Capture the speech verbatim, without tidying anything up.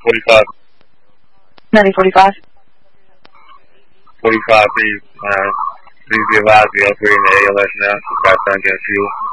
forty-five. ninety forty-five. forty-five, please, uh, please be advised we are operating the A L S now, so guys don't get fuel.